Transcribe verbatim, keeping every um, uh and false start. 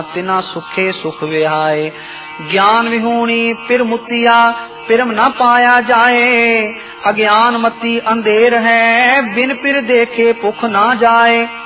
तिना सुखे सुख विहाए। ज्ञान विहूणी पिर मुतिया पिरम न पाया जाए। अज्ञान मती अंधेर है बिन पिर देखे पुख ना जाए।